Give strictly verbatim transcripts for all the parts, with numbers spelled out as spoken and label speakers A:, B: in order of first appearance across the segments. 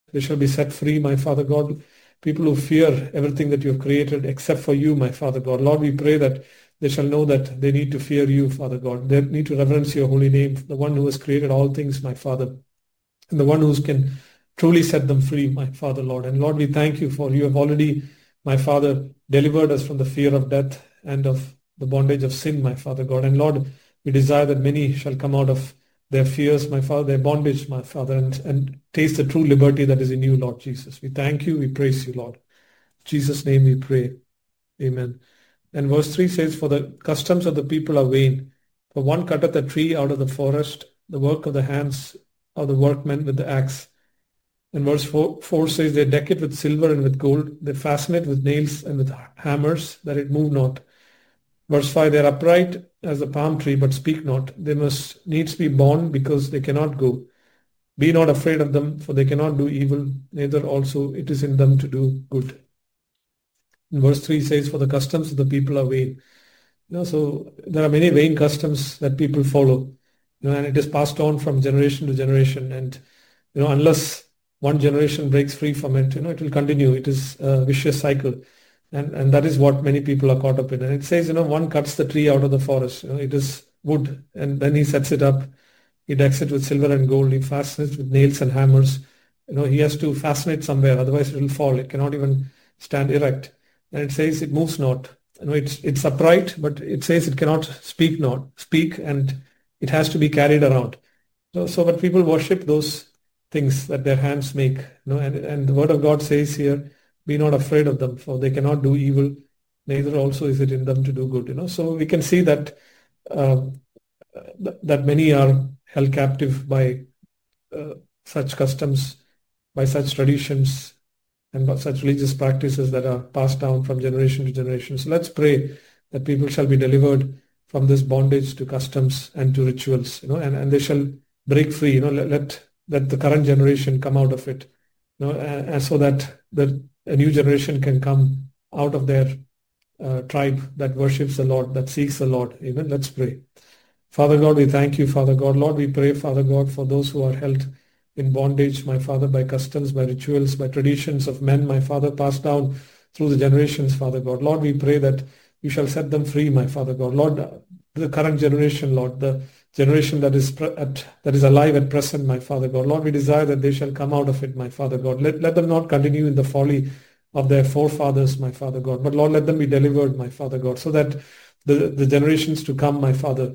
A: they shall be set free, my Father God. People who fear everything that you have created except for you, my Father God. Lord, we pray that they shall know that they need to fear you, Father God. They need to reverence your holy name, the one who has created all things, my Father, and the one who can truly set them free, my Father, Lord. And Lord, we thank you for you have already, my Father, delivered us from the fear of death and of the bondage of sin, my Father God. And Lord, we desire that many shall come out of their fears, my Father, their bondage, my Father, and, and taste the true liberty that is in you, Lord Jesus. We thank you, we praise you, Lord. In Jesus' name we pray. Amen. And verse three says, for the customs of the people are vain. For one cutteth a tree out of the forest, the work of the hands of the workmen with the axe. And verse four, four says, they deck it with silver and with gold. They fasten it with nails and with hammers, that it move not. Verse five, they are upright as the palm tree, but speak not. They must needs be born, because they cannot go. Be not afraid of them, for they cannot do evil, neither also it is in them to do good. And verse three says, for the customs of the people are vain. You know, so there are many vain customs that people follow, you know, and it is passed on from generation to generation. And you know, unless one generation breaks free from it, you know, it will continue. It is a vicious cycle. And, and that is what many people are caught up in. And it says, you know, one cuts the tree out of the forest. You know, it is wood, and then he sets it up. He decks it with silver and gold. He fastens it with nails and hammers. You know, he has to fasten it somewhere, otherwise it will fall. It cannot even stand erect. And it says it moves not. You know, it's it's upright, but it says it cannot speak not speak, and it has to be carried around. So, so but people worship those things that their hands make. You know, and, and the word of God says here, be not afraid of them, for they cannot do evil, neither also is it in them to do good. You know, so we can see that uh, th- that many are held captive by uh, such customs, by such traditions, and by such religious practices that are passed down from generation to generation. So let's pray that people shall be delivered from this bondage to customs and to rituals, you know, and, and they shall break free. You know, let let, let the current generation come out of it, you know, and, and so that the a new generation can come out of their uh, tribe that worships the Lord, that seeks the Lord. Amen. Let's pray. Father God, we thank you, Father God. Lord, we pray, Father God, for those who are held in bondage, my Father, by customs, by rituals, by traditions of men, my Father, passed down through the generations, Father God. Lord, we pray that you shall set them free, my Father God. Lord, the current generation, Lord, the generation that is pre- at, that is alive at present, my Father God. Lord, we desire that they shall come out of it, my Father God. Let, let them not continue in the folly of their forefathers, my Father God. But Lord, let them be delivered, my Father God, so that the, the generations to come, my Father,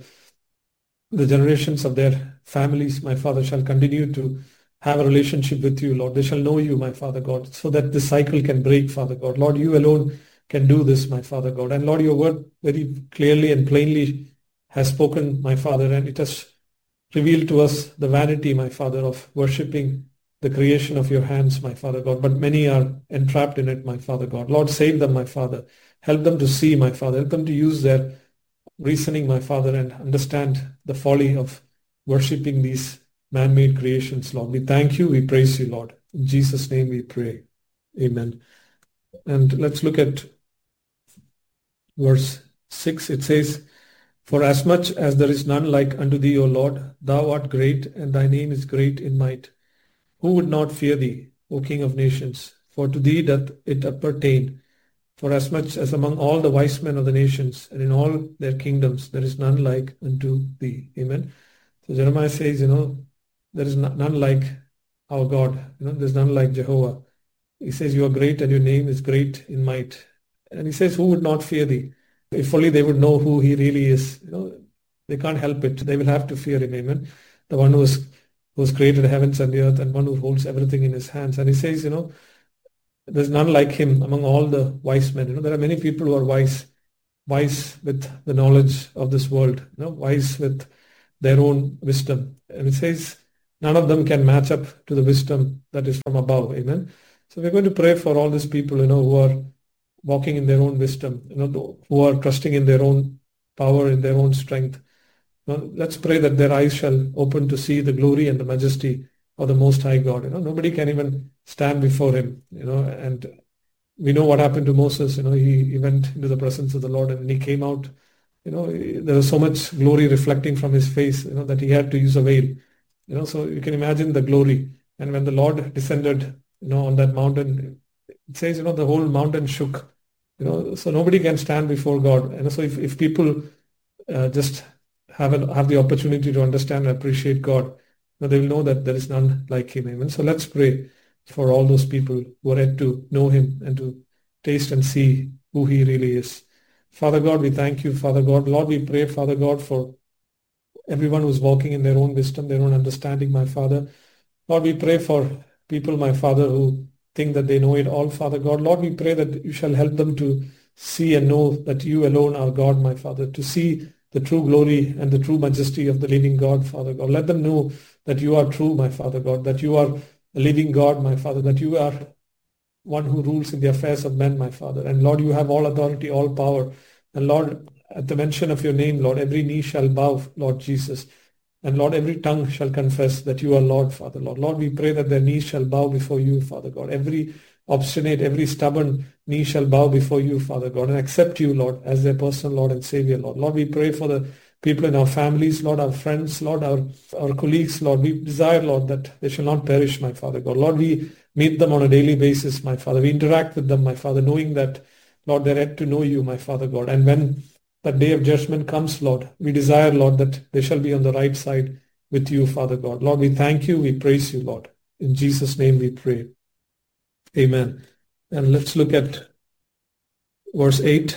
A: the generations of their families, my Father, shall continue to have a relationship with you, Lord. They shall know you, my Father God, so that this cycle can break, Father God. Lord, you alone can do this, my Father God. And Lord, your word very clearly and plainly has spoken, my Father, and it has revealed to us the vanity, my Father, of worshipping the creation of your hands, my Father God. But many are entrapped in it, my Father God. Lord, save them, my Father. Help them to see, my Father. Help them to use their reasoning, my Father, and understand the folly of worshipping these man-made creations, Lord. We thank you. We praise you, Lord. In Jesus' name we pray. Amen. And let's look at verse six. It says, for as much as there is none like unto thee, O Lord, thou art great, and thy name is great in might. Who would not fear thee, O King of nations? For to thee doth it appertain. For as much as among all the wise men of the nations and in all their kingdoms, there is none like unto thee. Amen. So Jeremiah says, you know, there is none like our God. You know, there's none like Jehovah. He says, you are great and your name is great in might. And he says, who would not fear thee? If only they would know who he really is. You know, they can't help it. They will have to fear him. Amen. The one who has, who has created the heavens and the earth, and one who holds everything in his hands. And he says, you know, there's none like him among all the wise men. You know, there are many people who are wise, wise with the knowledge of this world, you know, wise with their own wisdom. And it says, none of them can match up to the wisdom that is from above. Amen. So we're going to pray for all these people, you know, who are walking in their own wisdom, you know, who are trusting in their own power, in their own strength. Now, let's pray that their eyes shall open to see the glory and the majesty of the Most High God. You know, nobody can even stand before him, you know, and we know what happened to Moses. You know, he, he went into the presence of the Lord, and when he came out, you know, there was so much glory reflecting from his face, you know, that he had to use a veil. You know, so you can imagine the glory. And when the Lord descended, you know, on that mountain, it says, you know, the whole mountain shook. You know, so nobody can stand before God. And so if, if people uh, just have a, have the opportunity to understand and appreciate God, you know, they will know that there is none like Him. Amen. So let's pray for all those people who are yet to know Him and to taste and see who He really is. Father God, we thank you, Father God. Lord, we pray, Father God, for everyone who's walking in their own wisdom, their own understanding, my Father. Lord, we pray for people, my Father, who think that they know it all, Father God. Lord, we pray that you shall help them to see and know that you alone are God, my Father, to see the true glory and the true majesty of the living God, Father God. Let them know that you are true, my Father God, that you are a living God, my Father, that you are one who rules in the affairs of men, my Father. And Lord, you have all authority, all power. And Lord, at the mention of your name, Lord, every knee shall bow, Lord Jesus. And Lord, every tongue shall confess that you are Lord, Father, Lord. Lord, we pray that their knees shall bow before you, Father God. Every obstinate, every stubborn knee shall bow before you, Father God, and accept you, Lord, as their personal Lord and Savior, Lord. Lord, we pray for the people in our families, Lord, our friends, Lord, our, our colleagues, Lord. We desire, Lord, that they shall not perish, my Father God. Lord, we meet them on a daily basis, my Father. We interact with them, my Father, knowing that, Lord, they're yet to know you, my Father God. And when that day of judgment comes, Lord, we desire, Lord, that they shall be on the right side with you, Father God. Lord, we thank you. We praise you, Lord. In Jesus' name we pray. Amen. And let's look at verse eight.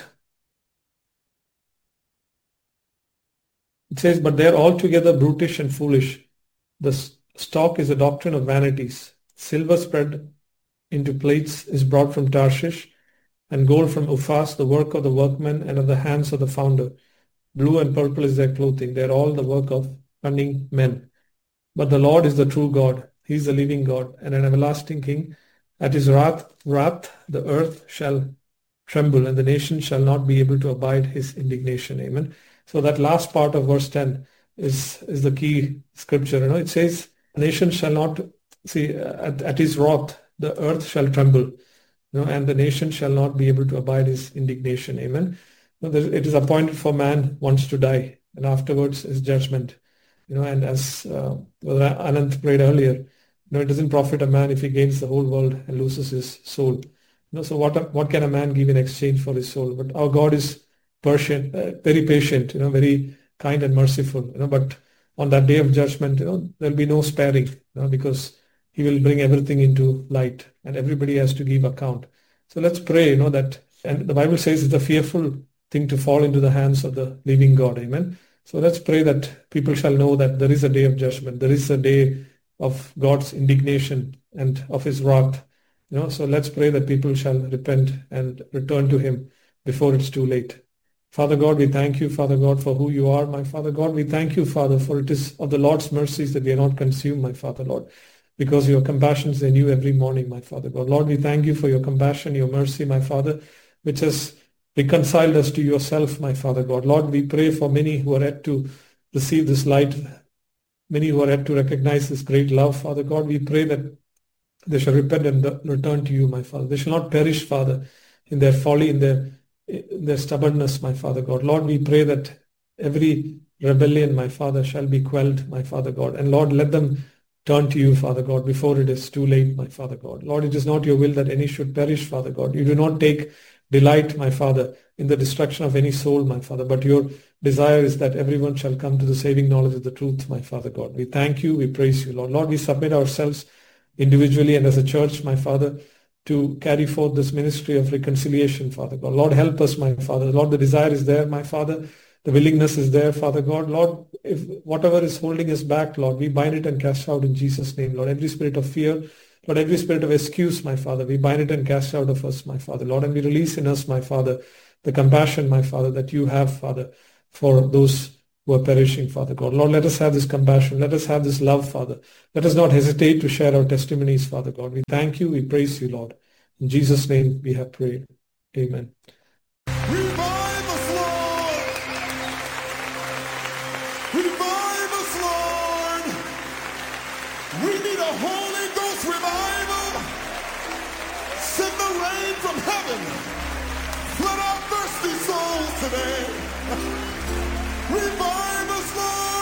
A: It says, but they're altogether brutish and foolish. The stock is a doctrine of vanities. Silver spread into plates is brought from Tarshish, and gold from Uphaz, the work of the workmen and of the hands of the founder. Blue and purple is their clothing. They're all the work of cunning men. But the Lord is the true God. He is the living God and an everlasting King. At his wrath, wrath, the earth shall tremble, and the nation shall not be able to abide his indignation. Amen. So that last part of verse ten is, is the key scripture. You know, it says, the nation shall not, see, at, at his wrath, the earth shall tremble, you know, and the nation shall not be able to abide his indignation. Amen. You know, it is appointed for man once to die, and afterwards is judgment. You know, and as uh, Anand prayed earlier, you know, it doesn't profit a man if he gains the whole world and loses his soul. You know, so what what can a man give in exchange for his soul? But our God is patient, uh, very patient, you know, very kind and merciful. You know, but on that day of judgment, you know, there'll be no sparing, you know, because He will bring everything into light, and everybody has to give account. So let's pray, you know, that, and the Bible says it's a fearful thing to fall into the hands of the living God. Amen. So let's pray that people shall know that there is a day of judgment. There is a day of God's indignation and of his wrath. You know, so let's pray that people shall repent and return to him before it's too late. Father God, we thank you, Father God, for who you are, my Father God. We thank you, Father, for it is of the Lord's mercies that we are not consumed, my Father, Lord, because your compassions are new every morning, my Father God. Lord, we thank you for your compassion, your mercy, my Father, which has reconciled us to yourself, my Father God. Lord, we pray for many who are yet to receive this light, many who are yet to recognize this great love, Father God. We pray that they shall repent and return to you, my Father. They shall not perish, Father, in their folly, in their, in their stubbornness, my Father God. Lord, we pray that every rebellion, my Father, shall be quelled, my Father God. And Lord, let them turn to you, Father God, before it is too late, my Father God. Lord, it is not your will that any should perish, Father God. You do not take delight, my Father, in the destruction of any soul, my Father, but your desire is that everyone shall come to the saving knowledge of the truth, my Father God. We thank you, we praise you, Lord. Lord, we submit ourselves individually and as a church, my Father, to carry forth this ministry of reconciliation, Father God. Lord, help us, my Father. Lord, the desire is there, my Father. The willingness is there, Father God. Lord, if whatever is holding us back, Lord, we bind it and cast out in Jesus' name, Lord. Every spirit of fear, Lord, every spirit of excuse, my Father, we bind it and cast out of us, my Father, Lord, and we release in us, my Father, the compassion, my Father, that you have, Father, for those who are perishing, Father God. Lord, let us have this compassion. Let us have this love, Father. Let us not hesitate to share our testimonies, Father God. We thank you. We praise you, Lord. In Jesus' name we have prayed. Amen.
B: Revive us, Lord! Revive us, Lord! We need a Holy Ghost revival. Send the rain from heaven. Flood our thirsty souls today. Revive us, Lord!